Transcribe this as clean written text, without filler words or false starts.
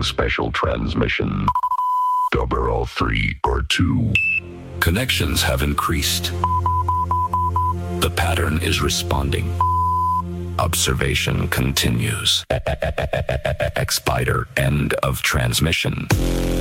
special transmission. 003 or 2. Connections have increased. The pattern is responding. Observation continues. X-Spider, end of transmission.